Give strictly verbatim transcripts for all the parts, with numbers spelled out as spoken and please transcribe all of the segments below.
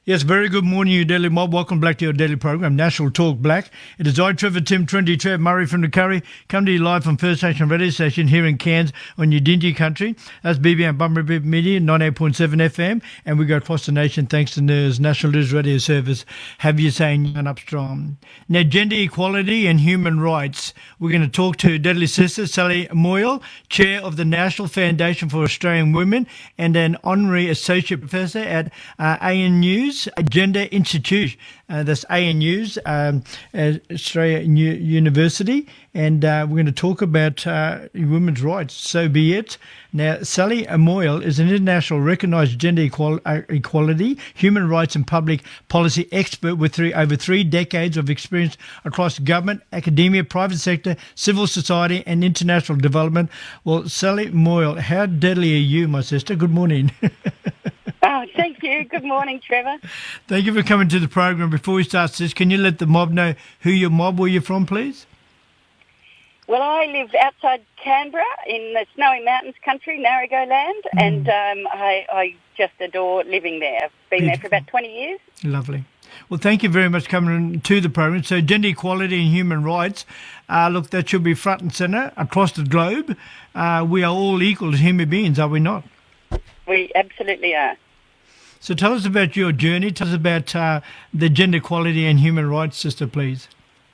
Yes, very good morning, you Daily Mob. Welcome back to your daily program, National Talk Black. It is I, Trevor Tim, Trinity Trev Murray from the Curry, come to you live from First Nation Radio Station here in Cairns on Udingi country. That's B B M Bumblebee Media, ninety-eight point seven F M, and we go across the nation thanks to N I R S, National News Radio Service. Have you saying young and up strong. Now, gender equality and human rights. We're going to talk to Deadly Sister Sally Moyle, Chair of the National Foundation for Australian Women and an Honorary Associate Professor at uh, A N U's Gender Institute. Uh, that's A N U's, um, Australia U- University, and uh, we're going to talk about uh, women's rights. So be it. Now, Sally Moyle is an international recognised gender equal- uh, equality, human rights and public policy expert with three, over three decades of experience across government, academia, private sector, civil society and international development. Well, Sally Moyle, how deadly are you, my sister? Good morning. Oh, thank you. Good morning, Trevor. Thank you for coming to the program. Before we start this, can you let the mob know who your mob, where you're from, please? Well, I live outside Canberra in the Snowy Mountains country, Narragaland, mm. and um, I, I just adore living there. I've been Beautiful. there for about twenty years. Lovely. Well, thank you very much for coming to the program. So gender equality and human rights, uh, look, that should be front and centre across the globe. Uh, we are all equal as human beings, are we not? We absolutely are. So tell us about your journey. Tell us about uh, the gender equality and human rights, sister, please.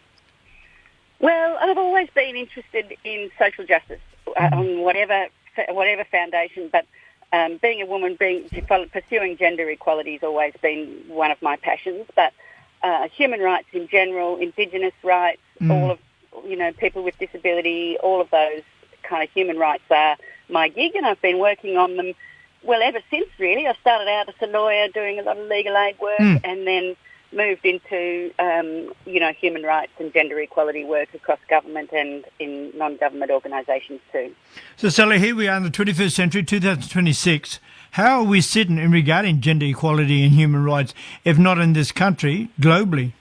Well, I've always been interested in social justice uh, on whatever whatever foundation, but um, being a woman, being pursuing gender equality has always been one of my passions. But uh, human rights in general, Indigenous rights, mm. all of you know, people with disability, all of those kind of human rights are my gig, and I've been working on them. Well, ever since, really. I started out as a lawyer doing a lot of legal aid work mm. and then moved into, um, you know, human rights and gender equality work across government and in non-government organisations too. So, Sally, here we are in the twenty-first century, two thousand twenty-six. How are we sitting in regarding gender equality and human rights, if not in this country, globally?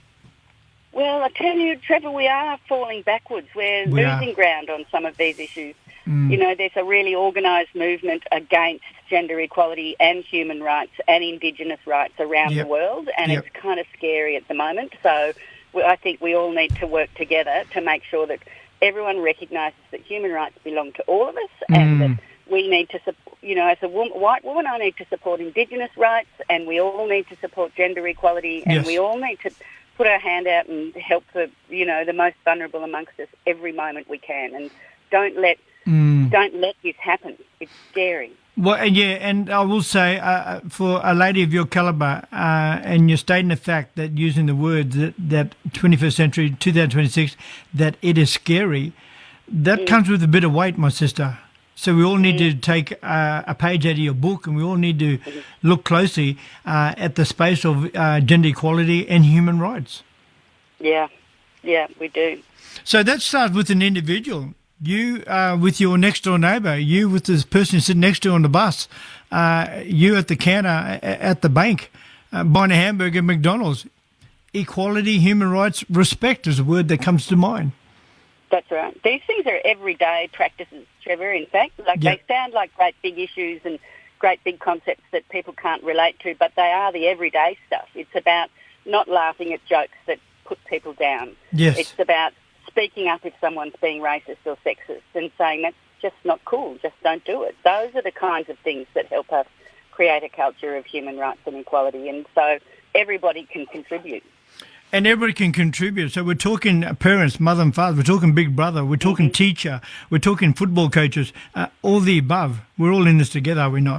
Well, I tell you, Trevor, we are falling backwards. We're we losing are. ground on some of these issues. Mm. You know, there's a really organised movement against gender equality and human rights and Indigenous rights around yep. the world, and yep. it's kind of scary at the moment. So we, I think we all need to work together to make sure that everyone recognises that human rights belong to all of us mm. and that we need to, you know, as a woman, white woman, I need to support Indigenous rights, and we all need to support gender equality, and yes. we all need to put our hand out and help the, you know, the most vulnerable amongst us every moment we can, and don't let Mm. Don't let this happen. It's scary. Well, and yeah, and I will say, uh, for a lady of your calibre, uh, and you're stating the fact that using the words that, that twenty-first century, two thousand twenty-six, that it is scary, that mm. comes with a bit of weight, my sister. So we all need mm. to take uh, a page out of your book, and we all need to mm. look closely uh, at the space of uh, gender equality and human rights. Yeah, yeah, we do. So that starts with an individual. You uh, with your next door neighbour, you with this person sitting next to you on the bus, uh, you at the counter at the bank, uh, buying a hamburger at McDonald's. Equality, human rights, respect is a word that comes to mind. That's right. These things are everyday practices, Trevor, in fact. Like yep. They sound like great big issues and great big concepts that people can't relate to, but they are the everyday stuff. It's about not laughing at jokes that put people down. Yes. It's about speaking up if someone's being racist or sexist and saying that's just not cool, just don't do it. Those are the kinds of things that help us create a culture of human rights and equality, and so everybody can contribute. And everybody can contribute. So we're talking parents, mother and father, we're talking big brother, we're talking mm-hmm. teacher, we're talking football coaches, uh, all the above. We're all in this together, are we not?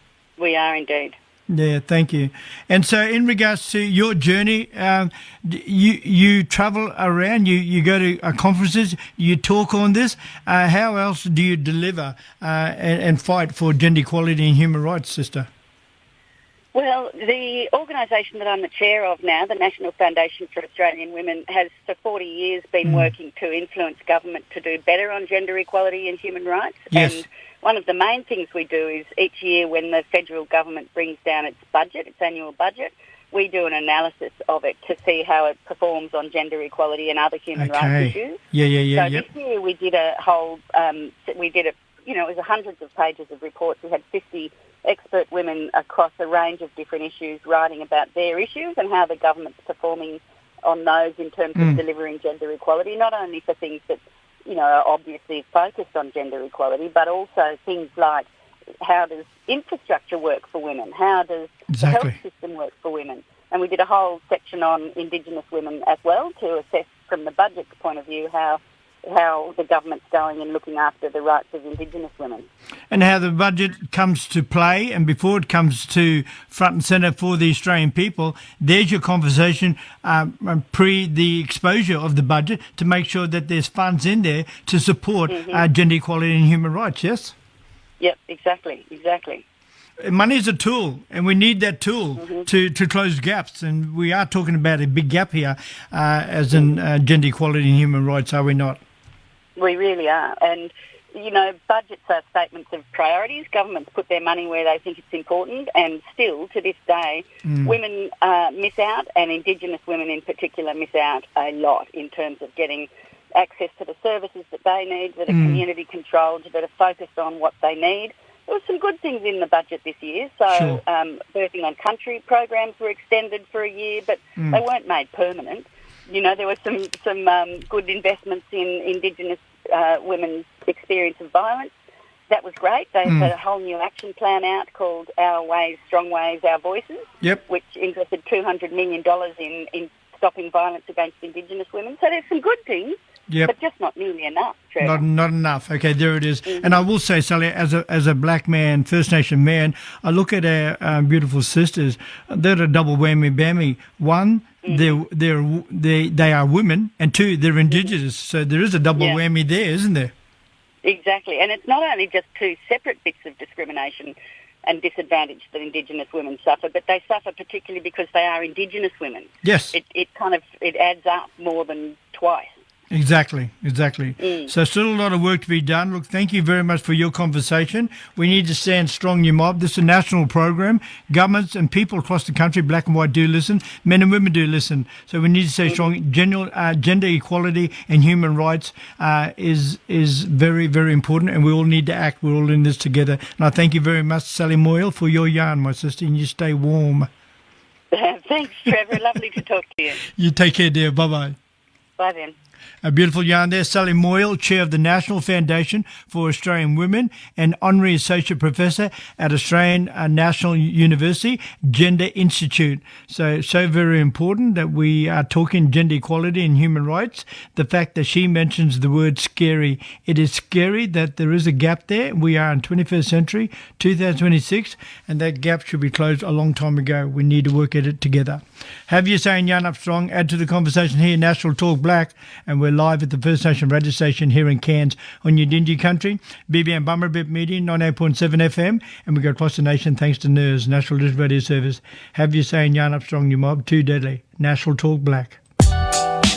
We are indeed. Yeah, thank you. And so in regards to your journey, um, you you travel around, you, you go to uh, conferences, you talk on this. Uh, how else do you deliver uh, and, and fight for gender equality and human rights, sister? Well, the organisation that I'm the chair of now, the National Foundation for Australian Women, has for forty years been mm. working to influence government to do better on gender equality and human rights. Yes. And one of the main things we do is each year when the federal government brings down its budget, its annual budget, we do an analysis of it to see how it performs on gender equality and other human okay. rights issues. Yeah, yeah, yeah. So yep. this year we did a whole, um, we did a, you know, it was hundreds of pages of reports. We had fifty expert women across a range of different issues writing about their issues and how the government's performing on those in terms mm. of delivering gender equality, not only for things that, you know, are obviously focused on gender equality, but also things like how does infrastructure work for women? How does exactly. the health system work for women? And we did a whole section on Indigenous women as well to assess from the budget point of view how how the government's going and looking after the rights of Indigenous women. And how the budget comes to play, and before it comes to front and centre for the Australian people, there's your conversation um, pre the exposure of the budget to make sure that there's funds in there to support mm-hmm. uh, gender equality and human rights, yes? Yep, exactly, exactly. Money is a tool, and we need that tool mm-hmm. to, to close gaps. And we are talking about a big gap here, uh, as in uh, gender equality and human rights, are we not? We really are. And, you know, budgets are statements of priorities. Governments put their money where they think it's important, and still, to this day, mm. women uh, miss out, and Indigenous women in particular miss out a lot in terms of getting access to the services that they need, that are mm. community controlled, that are focused on what they need. There were some good things in the budget this year. So sure. um, birthing on country programs were extended for a year, but mm. they weren't made permanent. You know, there were some, some um, good investments in Indigenous uh, women's experience of violence. That was great. They mm. had a whole new action plan out called Our Ways, Strong Ways, Our Voices, yep. which invested two hundred million dollars in, in stopping violence against Indigenous women. So there's some good things. Yep. But just not nearly enough, Trevor. Not, not enough. Okay, there it is. Mm-hmm. And I will say, Sally, as a as a black man, First Nation man, I look at our um, beautiful sisters. They're a double whammy bammy. One, mm-hmm. they're they're they they are women, and two, they're Indigenous. Mm-hmm. So there is a double yeah. whammy there, isn't there? Exactly, and it's not only just two separate bits of discrimination and disadvantage that Indigenous women suffer, but they suffer particularly because they are Indigenous women. Yes, it it kind of it adds up more than twice. Exactly, exactly. Mm. So still a lot of work to be done. Look, thank you very much for your conversation. We need to stand strong, you mob. This is a national program. Governments and people across the country, black and white, do listen. Men and women do listen. So we need to stay mm. strong. General, uh, gender equality and human rights uh, is is very, very important, and we all need to act. We're all in this together. And I thank you very much, Sally Moyle, for your yarn, my sister, and you stay warm. Thanks, Trevor. Lovely to talk to you. You take care, dear. Bye-bye. Bye then. A beautiful yarn there. Sally Moyle, Chair of the National Foundation for Australian Women and Honorary Associate Professor at Australian uh, National University Gender Institute. So, so very important that we are talking gender equality and human rights. The fact that she mentions the word scary. It is scary that there is a gap there. We are in twenty-first century, two thousand twenty-six, and that gap should be closed a long time ago. We need to work at it together. Have your say in Yarn Up Strong. Add to the conversation here, National Talk Black, and we're live at the First Nation radio station here in Cairns on Yidinji country, B B M Bummerbip Media, ninety-eight point seven F M, and we go across the nation thanks to N I R S, National Digital Radio Service. Have your say in Yarn Up Strong, you mob. Too deadly. National Talk Black.